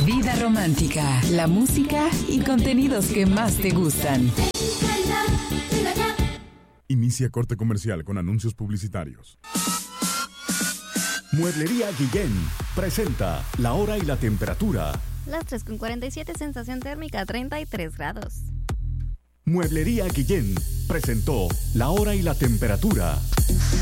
Vida romántica, la música y contenidos que más te gustan. Inicia corte comercial con anuncios publicitarios. Mueblería Guillén presenta la hora y la temperatura. Las 3:47, sensación térmica 33 grados. Mueblería Guillén presentó la hora y la temperatura.